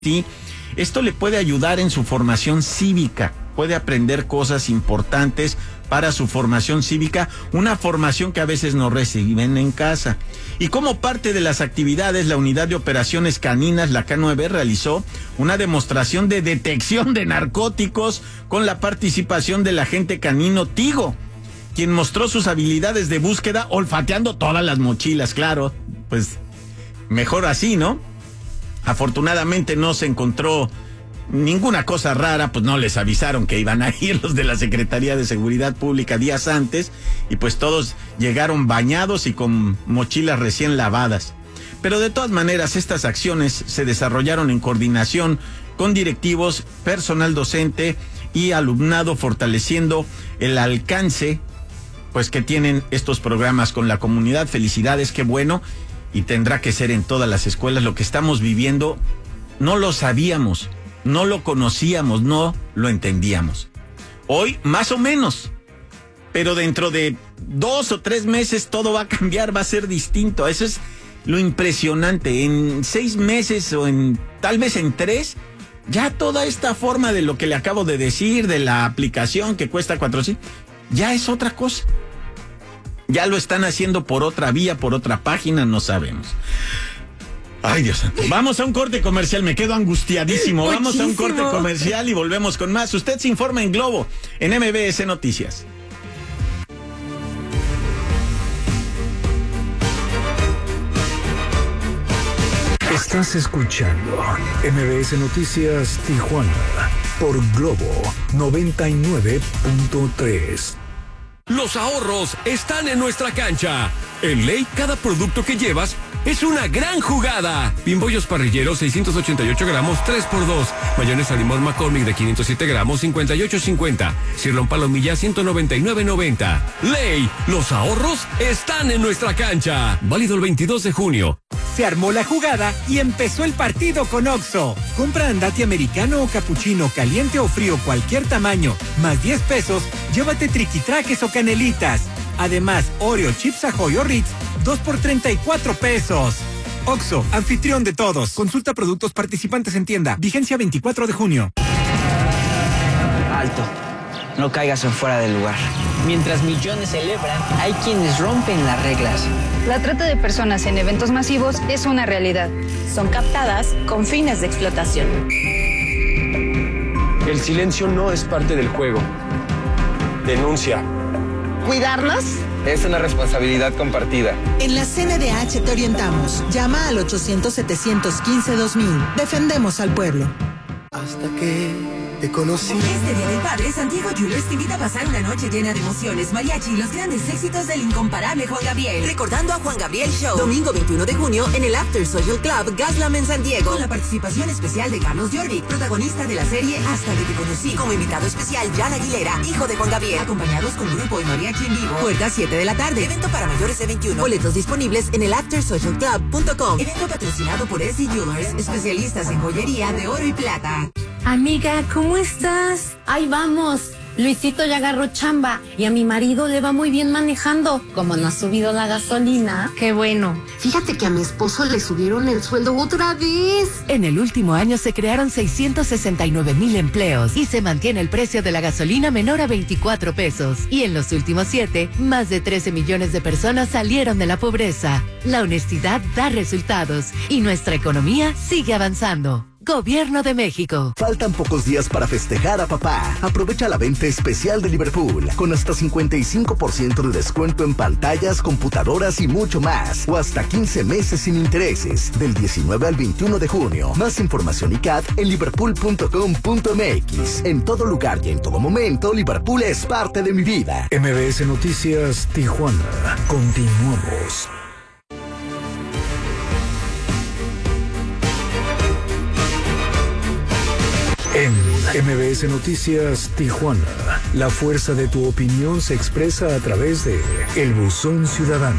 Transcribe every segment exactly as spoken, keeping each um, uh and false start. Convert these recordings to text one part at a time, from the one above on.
Sí, esto le puede ayudar en su formación cívica, puede aprender cosas importantes para su formación cívica, una formación que a veces no reciben en casa. Y como parte de las actividades, la Unidad de Operaciones Caninas, la K nueve, realizó una demostración de detección de narcóticos con la participación del agente canino Tigo, quien mostró sus habilidades de búsqueda olfateando todas las mochilas. Claro, pues mejor así, ¿no? Afortunadamente no se encontró ninguna cosa rara, pues no les avisaron que iban a ir los de la Secretaría de Seguridad Pública días antes, y pues todos llegaron bañados y con mochilas recién lavadas. Pero de todas maneras, estas acciones se desarrollaron en coordinación con directivos, personal docente y alumnado, fortaleciendo el alcance pues que tienen estos programas con la comunidad. Felicidades, qué bueno. Y tendrá que ser en todas las escuelas. Lo que estamos viviendo no lo sabíamos, no lo conocíamos, no lo entendíamos. Hoy más o menos, pero dentro de dos o tres meses todo va a cambiar, va a ser distinto. Eso es lo impresionante. En seis meses o en tal vez en tres, ya toda esta forma de lo que le acabo de decir, de la aplicación que cuesta cuatrocientos, ya es otra cosa. Ya lo están haciendo por otra vía, por otra página, no sabemos. Ay, Dios santo. Vamos a un corte comercial, me quedo angustiadísimo. Muchísimo. Vamos a un corte comercial y volvemos con más. Usted se informa en Globo, en M B S Noticias. Estás escuchando M B S Noticias Tijuana por Globo noventa y nueve punto tres. Los ahorros están en nuestra cancha. En Ley, cada producto que llevas es una gran jugada. Pimbollos parrilleros, seiscientos ochenta y ocho gramos, tres por dos. Mayonesa limón McCormick de quinientos siete gramos, cincuenta y ocho cincuenta. Cirlón palomilla, ciento noventa y nueve noventa. Ley, los ahorros están en nuestra cancha. Válido el veintidós de junio. Se armó la jugada y empezó el partido con Oxxo. Compra andati americano o capuchino, caliente o frío, cualquier tamaño, más diez pesos, llévate triquitraques o canelitas. Además, Oreo, Chips Ahoy o Ritz, dos por treinta y cuatro pesos. Oxxo, anfitrión de todos. Consulta productos participantes en tienda. Vigencia veinticuatro de junio. Alto. No caigas en fuera del lugar. Mientras millones celebran, hay quienes rompen las reglas. La trata de personas en eventos masivos es una realidad. Son captadas con fines de explotación. El silencio no es parte del juego. Denuncia. ¿Cuidarnos? Es una responsabilidad compartida. En la C N D H te orientamos. Llama al ochocientos, setecientos quince, dos mil. Defendemos al pueblo. Hasta que te conocí. Este Día del Padre, Santiago Jewelers te invita a pasar una noche llena de emociones, mariachi y los grandes éxitos del incomparable Juan Gabriel. Recordando a Juan Gabriel Show. Domingo veintiuno de junio en el After Social Club Gaslam en San Diego. Con la participación especial de Carlos Jordi, protagonista de la serie Hasta que te conocí. Como invitado especial, Jan Aguilera, hijo de Juan Gabriel. Acompañados con grupo y mariachi en vivo. Puerta siete de la tarde. Evento para mayores de veintiuno. Boletos disponibles en el after social club punto com. Evento patrocinado por S C Jewelers, especialistas en joyería de oro y plata. Amiga, ¿cómo estás? Ahí vamos. Luisito ya agarró chamba y a mi marido le va muy bien manejando. Como no ha subido la gasolina, qué bueno. Fíjate que a mi esposo le subieron el sueldo otra vez. En el último año se crearon seiscientos sesenta y nueve mil empleos y se mantiene el precio de la gasolina menor a veinticuatro pesos. Y en los últimos siete, más de trece millones de personas salieron de la pobreza. La honestidad da resultados y nuestra economía sigue avanzando. Gobierno de México. Faltan pocos días para festejar a papá. Aprovecha la venta especial de Liverpool con hasta cincuenta y cinco por ciento de descuento en pantallas, computadoras y mucho más. O hasta quince meses sin intereses. Del diecinueve al veintiuno de junio. Más información y C A D en liverpool punto com punto m x. En todo lugar y en todo momento, Liverpool es parte de mi vida. M B S Noticias Tijuana. Continuamos. En M B S Noticias Tijuana, la fuerza de tu opinión se expresa a través de El Buzón Ciudadano.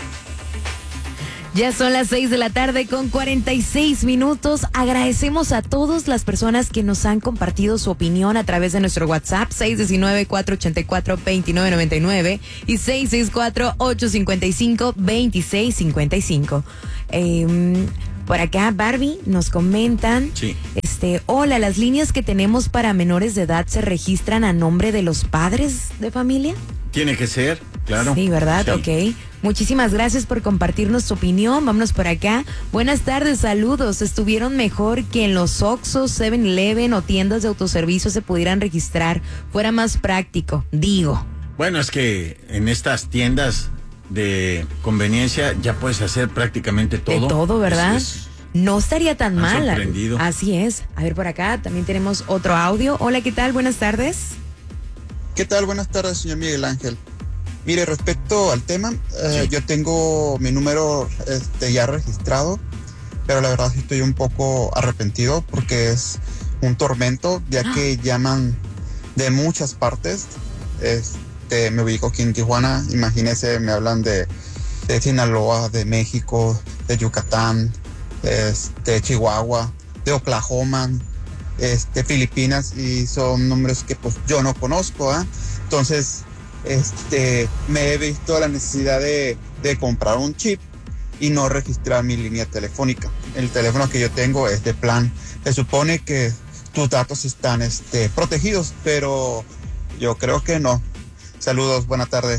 Ya son las seis de la tarde con cuarenta y seis minutos. Agradecemos a todas las personas que nos han compartido su opinión a través de nuestro WhatsApp seis uno nueve, cuatro ocho cuatro, dos nueve nueve nueve y seis seis cuatro, ocho cinco cinco, dos seis cinco cinco. Eh, Por acá, Barbie, nos comentan, sí. este, hola, ¿las líneas que tenemos para menores de edad se registran a nombre de los padres de familia? Tiene que ser, claro. Sí, ¿verdad? Sí. Ok. Muchísimas gracias por compartirnos tu opinión. Vámonos por acá. Buenas tardes, saludos. ¿Estuvieron mejor que en los Oxxos, seven eleven o tiendas de autoservicio se pudieran registrar? Fuera más práctico, digo. Bueno, es que en estas tiendas de conveniencia ya puedes hacer prácticamente todo. De todo, ¿verdad? Es, es, no estaría tan mal. Sorprendido. Así es. A ver, por acá también tenemos otro audio. Hola, ¿qué tal? Buenas tardes. ¿Qué tal? Buenas tardes, señor Miguel Ángel. Mire, respecto al tema, eh, sí. yo tengo mi número este, ya registrado, pero la verdad sí estoy un poco arrepentido porque es un tormento, ya ah. que llaman de muchas partes. Este, me ubico aquí en Tijuana, imagínese, me hablan de, de Sinaloa, de México, de Yucatán, este, de Chihuahua, de Oklahoma, este, Filipinas, y son nombres que pues yo no conozco, ¿eh? Entonces, este, me he visto la necesidad de, de comprar un chip y no registrar mi línea telefónica. El teléfono que yo tengo es de plan. Se supone que tus datos están este, protegidos, pero yo creo que no. Saludos, buena tarde.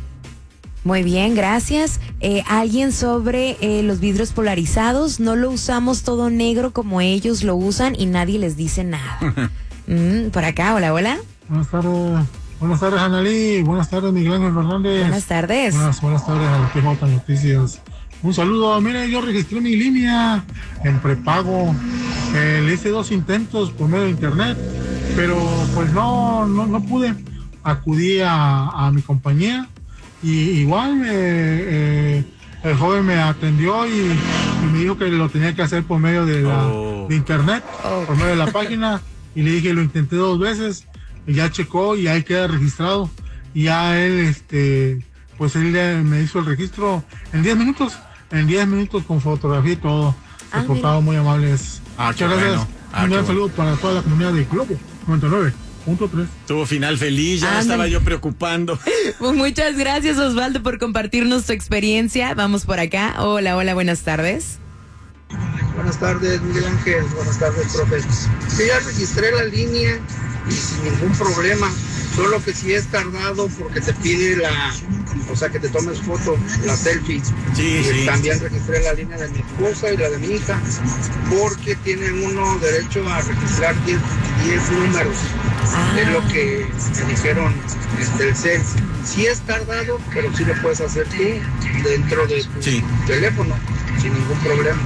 Muy bien, gracias. Eh, alguien sobre eh, los vidrios polarizados, no lo usamos todo negro como ellos lo usan y nadie les dice nada. mm, por acá, hola, hola. Buenas tardes. Buenas tardes, Analí. Buenas tardes, Miguel Ángel Fernández. Buenas tardes. Buenas, buenas tardes a T J Noticias. Un saludo. Mire, yo registré mi línea en prepago. Eh, le hice dos intentos por medio de internet, pero pues no, no, no pude. Acudí a, a mi compañía y igual eh, eh, el joven me atendió y, y me dijo que lo tenía que hacer por medio de, la, oh. de internet, oh. por medio de la página, y le dije, lo intenté dos veces. Y ya checó y ahí queda registrado. Y ya él, este, pues él me hizo el registro en diez minutos. En diez minutos con fotografía y todo. Ah, reportado muy amables. Ah, muchas gracias. Bueno. Ah, un gran saludo para toda la comunidad de Globo noventa y nueve punto tres. Tuvo final feliz, ya estaba yo preocupando. Pues muchas gracias, Osvaldo, por compartirnos tu experiencia. Vamos por acá. Hola, hola, buenas tardes. Buenas tardes, Miguel Ángel. Buenas tardes, profe. Yo ya registré la línea y sin ningún problema, solo que si es tardado porque te pide la, o sea, que te tomes foto, la selfie. Sí, y sí. También registré la línea de mi esposa y la de mi hija, porque tienen uno derecho a registrar diez números. Ah. Es lo que me dijeron este, el C E L. Sí es tardado, pero sí lo puedes hacer tú dentro de tu sí. teléfono, sin ningún problema.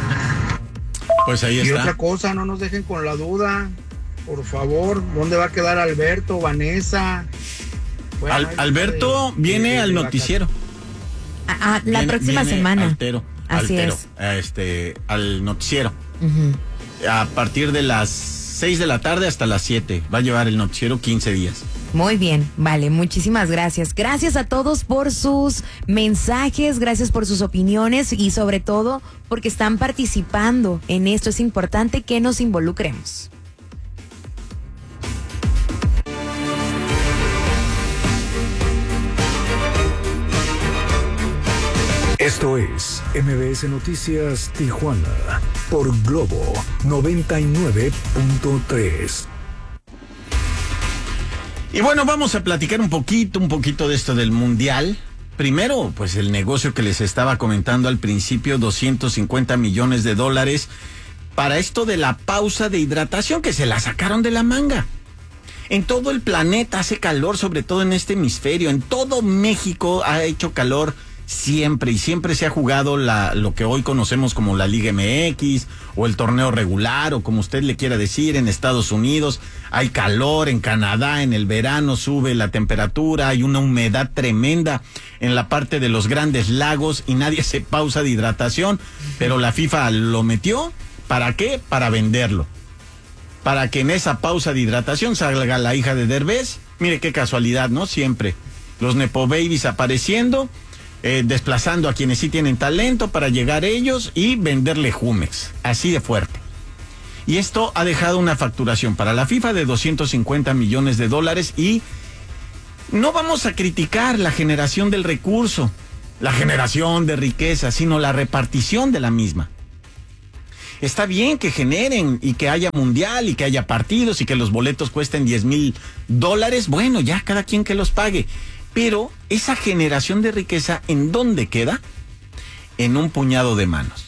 Pues ahí y está. Y otra cosa, no nos dejen con la duda. Por favor, ¿dónde va a quedar Alberto, Vanessa? Bueno, Al, Alberto de, viene de, de, al noticiero. Ah, ah, la viene, próxima viene semana. Altero, Así altero, es. Este, al noticiero. Uh-huh. A partir de las seis de la tarde hasta las siete. Va a llevar el noticiero quince días. Muy bien, vale, muchísimas gracias. Gracias a todos por sus mensajes, gracias por sus opiniones y sobre todo porque están participando en esto. Es importante que nos involucremos. Esto es M B S Noticias Tijuana por Globo noventa y nueve punto tres. Y bueno, vamos a platicar un poquito, un poquito de esto del Mundial. Primero, pues el negocio que les estaba comentando al principio, doscientos cincuenta millones de dólares para esto de la pausa de hidratación, que se la sacaron de la manga. En todo el planeta hace calor, sobre todo en este hemisferio. En todo México ha hecho calor siempre, y siempre se ha jugado la, lo que hoy conocemos como la Liga M X o el torneo regular, o como usted le quiera decir. En Estados Unidos hay calor, en Canadá en el verano sube la temperatura, hay una humedad tremenda en la parte de los grandes lagos y nadie hace pausa de hidratación, pero la FIFA lo metió. ¿Para qué? Para venderlo. Para que en esa pausa de hidratación salga la hija de Derbez. Mire qué casualidad, ¿no? Siempre los Nepo Babies apareciendo, Eh, desplazando a quienes sí tienen talento para llegar ellos y venderle Jumex, así de fuerte. Y esto ha dejado una facturación para la FIFA de doscientos cincuenta millones de dólares, y no vamos a criticar la generación del recurso, la generación de riqueza, sino la repartición de la misma. Está bien que generen y que haya mundial y que haya partidos y que los boletos cuesten diez mil dólares. Bueno, ya cada quien que los pague. Pero esa generación de riqueza, ¿en dónde queda? En un puñado de manos.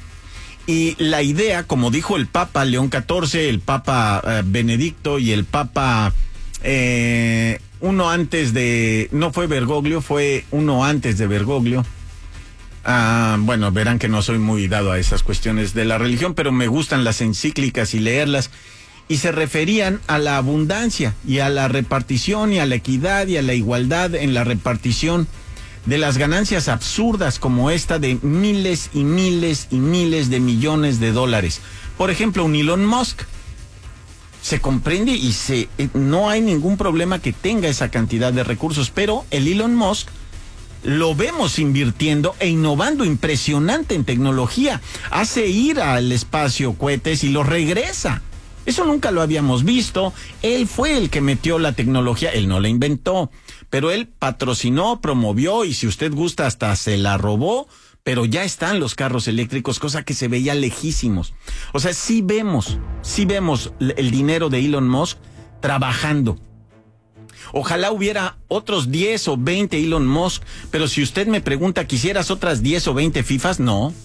Y la idea, como dijo el Papa León catorce, el Papa eh, Benedicto y el Papa, eh, uno antes de, no fue Bergoglio, fue uno antes de Bergoglio. Ah, bueno, verán que no soy muy dado a esas cuestiones de la religión, pero me gustan las encíclicas y leerlas. Y se referían a la abundancia y a la repartición y a la equidad y a la igualdad en la repartición de las ganancias absurdas como esta de miles y miles y miles de millones de dólares. Por ejemplo, un Elon Musk se comprende y se no hay ningún problema que tenga esa cantidad de recursos, pero el Elon Musk lo vemos invirtiendo e innovando impresionante en tecnología. Hace ir al espacio cohetes y los regresa. Eso nunca lo habíamos visto. Él fue el que metió la tecnología, él no la inventó, pero él patrocinó, promovió y si usted gusta hasta se la robó, pero ya están los carros eléctricos, cosa que se veía lejísimos. O sea, sí vemos, sí vemos el dinero de Elon Musk trabajando. Ojalá hubiera otros diez o veinte Elon Musk, pero si usted me pregunta, ¿quisieras otras diez o veinte FIFAs? No.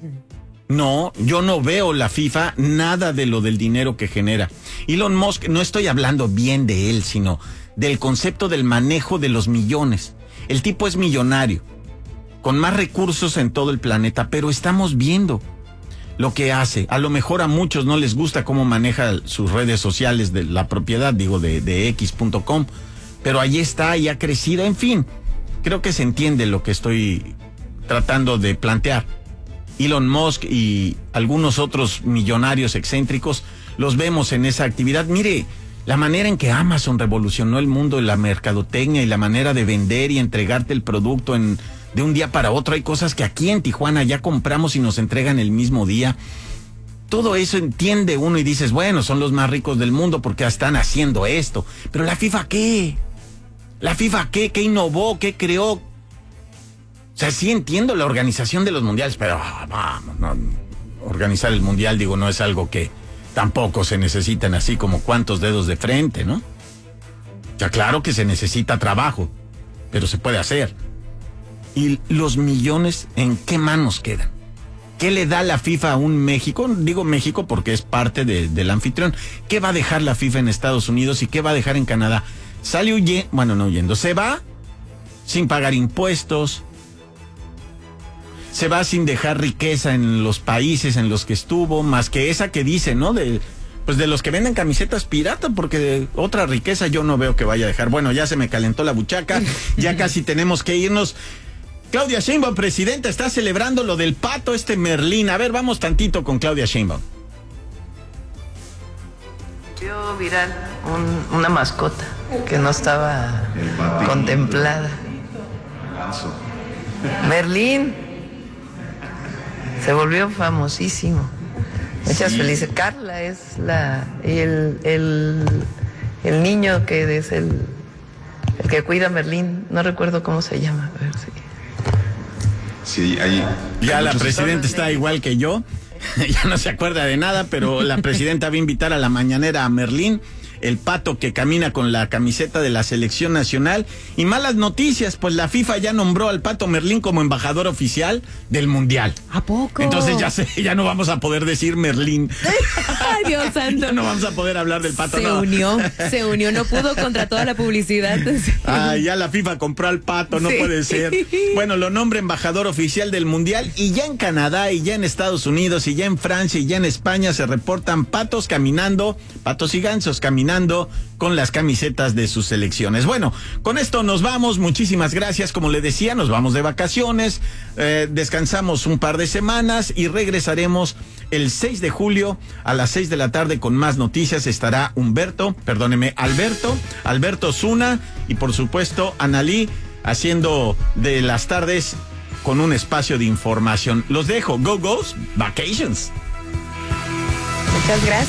No, yo no veo la FIFA nada de lo del dinero que genera. Elon Musk, no estoy hablando bien de él, sino del concepto del manejo de los millones. El tipo es millonario, con más recursos en todo el planeta, pero estamos viendo lo que hace. A lo mejor a muchos no les gusta cómo maneja sus redes sociales de la propiedad, digo, de, de equis punto com, pero ahí está y ha crecido. En fin, creo que se entiende lo que estoy tratando de plantear. Elon Musk y algunos otros millonarios excéntricos los vemos en esa actividad. Mire, la manera en que Amazon revolucionó el mundo de la mercadotecnia y la manera de vender y entregarte el producto en, de un día para otro. Hay cosas que aquí en Tijuana ya compramos y nos entregan el mismo día. Todo eso entiende uno y dices, bueno, son los más ricos del mundo porque están haciendo esto. Pero la FIFA, ¿qué? ¿La FIFA qué? ¿Qué innovó? ¿Qué creó? O sea, sí entiendo la organización de los mundiales, pero vamos, no, organizar el mundial, digo, no es algo que tampoco se necesitan así como cuantos dedos de frente, ¿no? Ya claro que se necesita trabajo, pero se puede hacer. ¿Y los millones en qué manos quedan? ¿Qué le da la FIFA a un México? Digo México porque es parte de, del anfitrión. ¿Qué va a dejar la FIFA en Estados Unidos y qué va a dejar en Canadá? Sale huyendo, bueno, no huyendo, se va sin pagar impuestos, se va sin dejar riqueza en los países en los que estuvo, más que esa que dice, ¿no? De, pues de los que venden camisetas pirata, porque de otra riqueza yo no veo que vaya a dejar. Bueno, ya se me calentó la buchaca, ya casi tenemos que irnos. Claudia Sheinbaum, presidenta, está celebrando lo del pato este Merlín. A ver, vamos tantito con Claudia Sheinbaum. Vio viral un, una mascota que no estaba contemplada. Merlín se volvió famosísimo. Muchas sí. Felices. Carla es la y el, el, el niño que es el, el que cuida a Merlín, no recuerdo cómo se llama. A ver si... Sí, ahí. Ya la presidenta está igual que yo. Ya no se acuerda de nada, pero la presidenta va a invitar a la mañanera a Merlín, el pato que camina con la camiseta de la selección nacional. Y malas noticias, pues la FIFA ya nombró al pato Merlín como embajador oficial del mundial. ¿A poco? Entonces ya sé, ya no vamos a poder decir Merlín. Ay, Dios santo. Ya no vamos a poder hablar del pato. Se no. unió, se unió, no pudo contra toda la publicidad. Ah, ya la FIFA compró al pato, no sí. puede ser. Bueno, lo nombra embajador oficial del mundial y ya en Canadá y ya en Estados Unidos y ya en Francia y ya en España se reportan patos caminando, patos y gansos caminando con las camisetas de sus selecciones. Bueno, con esto nos vamos. Muchísimas gracias. Como le decía, nos vamos de vacaciones, eh, descansamos un par de semanas y regresaremos el seis de julio a las seis de la tarde con más noticias. Estará Humberto, perdóneme, Alberto, Alberto Zuna y por supuesto Analí haciendo de las tardes con un espacio de información. Los dejo. Go Go's Vacations. Muchas gracias.